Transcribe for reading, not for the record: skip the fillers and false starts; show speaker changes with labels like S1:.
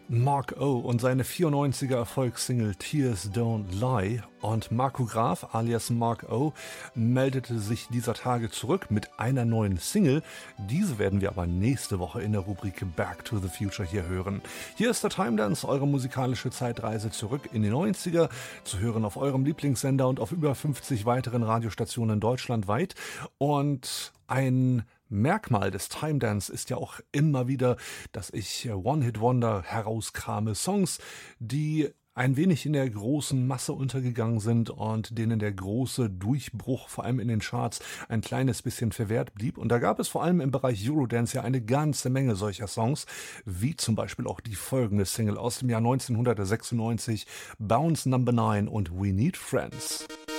S1: Mark O. und seine 94er Erfolgssingle Tears Don't Lie. Und Marco Graf alias Mark O. meldete sich dieser Tage zurück mit einer neuen Single. Diese werden wir aber nächste Woche in der Rubrik Back to the Future hier hören. Hier ist der Time Dance, eure musikalische Zeitreise zurück in die 90er, zu hören auf eurem Lieblingssender und auf über 50 weiteren Radiostationen deutschlandweit. Und ein Merkmal des Time Dance ist ja auch immer wieder, dass ich One-Hit-Wonder herauskrame, Songs, die ein wenig in der großen Masse untergegangen sind und denen der große Durchbruch, vor allem in den Charts, ein kleines bisschen verwehrt blieb. Und da gab es vor allem im Bereich Eurodance ja eine ganze Menge solcher Songs, wie zum Beispiel auch die folgende Single aus dem Jahr 1996, Bounce No. 9 und We Need Friends.